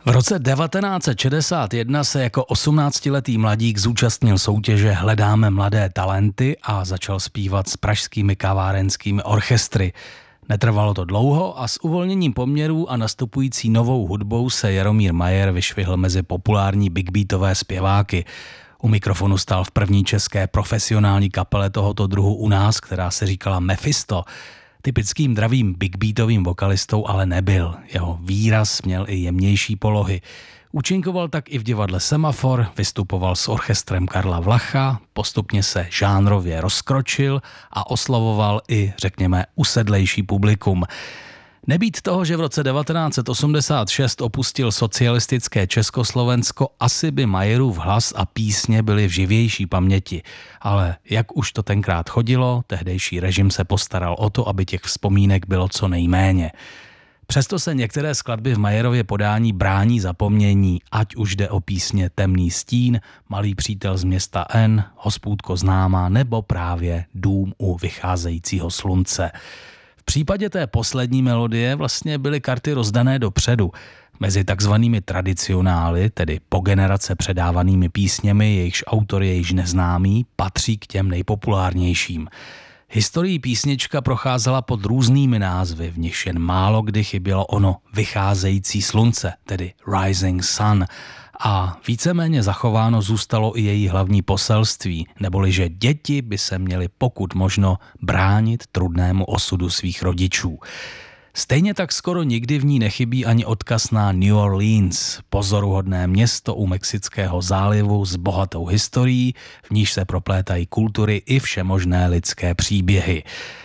V roce 1961 se jako 18letý mladík zúčastnil soutěže Hledáme mladé talenty a začal zpívat s pražskými kavárenskými orchestry. Netrvalo to dlouho a s uvolněním poměrů a nastupující novou hudbou se Jaromír Majer vyšvihl mezi populární big beatové zpěváky. U mikrofonu stál v první české profesionální kapele tohoto druhu u nás, která se říkala Mephisto. Typickým dravým big beatovým vokalistou ale nebyl. Jeho výraz měl i jemnější polohy. Účinkoval tak i v divadle Semafor, vystupoval s orchestrem Karla Vlacha, postupně se žánrově rozkročil a oslovoval i, řekněme, usedlejší publikum. Nebýt toho, že v roce 1986 opustil socialistické Československo, asi by Majerův hlas a písně byly v živější paměti. Ale jak už to tenkrát chodilo, tehdejší režim se postaral o to, aby těch vzpomínek bylo co nejméně. Přesto se některé skladby v Majerově podání brání zapomnění, ať už jde o písně Temný stín, Malý přítel z města N, Hospůdko známá nebo právě Dům u vycházejícího slunce. V případě té poslední melodie vlastně byly karty rozdané dopředu. Mezi takzvanými tradicionály, tedy po generace předávanými písněmi, jejichž autor je již neznámý, patří k těm nejpopulárnějším. Historií písnička procházela pod různými názvy, v nichž jen málo kdy chybělo ono vycházející slunce, tedy Rising Sun. A víceméně zachováno zůstalo i její hlavní poselství, neboli že děti by se měly pokud možno bránit trudnému osudu svých rodičů. Stejně tak skoro nikdy v ní nechybí ani odkaz na New Orleans, pozoruhodné město u Mexického zálivu s bohatou historií, v níž se proplétají kultury i všemožné lidské příběhy.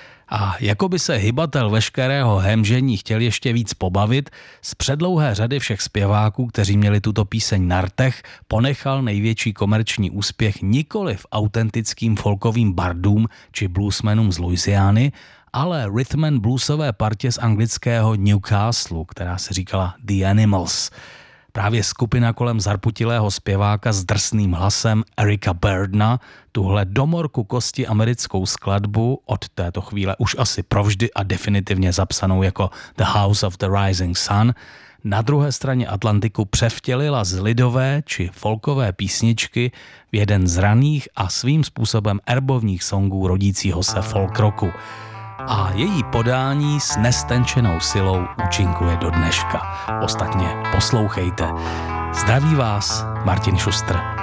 A jako by se hybatel veškerého hemžení chtěl ještě víc pobavit, z předlouhé řady všech zpěváků, kteří měli tuto píseň na rtech, ponechal největší komerční úspěch nikoli v autentickým folkovým bardům či bluesmenům z Louisiany, ale rhythm and bluesové partě z anglického Newcastle, která se říkala The Animals. Právě skupina kolem zarputilého zpěváka s drsným hlasem Erika Burdna tuhle do morku kosti americkou skladbu od této chvíle už asi provždy a definitivně zapsanou jako The House of the Rising Sun na druhé straně Atlantiku převtělila z lidové či folkové písničky v jeden z raných a svým způsobem erbovních songů rodícího se folk rocku. A její podání s nestenčenou silou účinkuje do dneška. Ostatně poslouchejte. Zdraví vás Martin Šustr.